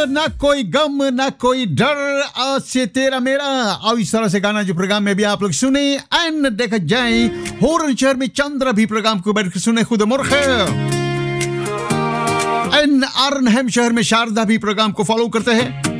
ना कोई गम ना कोई डर, आज से तेरा मेरा। और इस तरह से गाना जो प्रोग्राम में भी आप लोग सुने एंड देखा जाए होरन शहर में चंद्र भी प्रोग्राम को बैठ कर सुने खुद मुर्ख एंड आर्नहेम शहर में शारदा भी प्रोग्राम को फॉलो करते हैं।